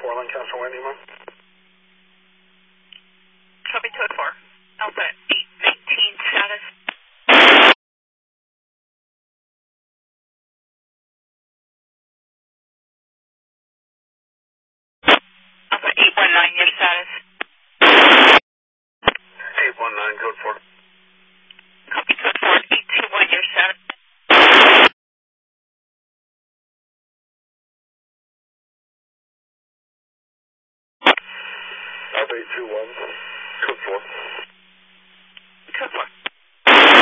4, Lancaster, Wendy, man. Copy 204. Alpha 819 status. Alpha 819, your status. 819, code 4. Copy code 4, 821, your status. Alpha 821, code 4. Code 4.